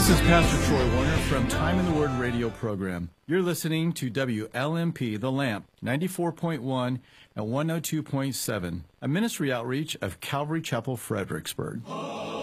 This is Pastor Troy Warner from Time in the Word radio program. You're listening to WLMP The Lamp, 94.1 and 102.7, a ministry outreach of Calvary Chapel, Fredericksburg.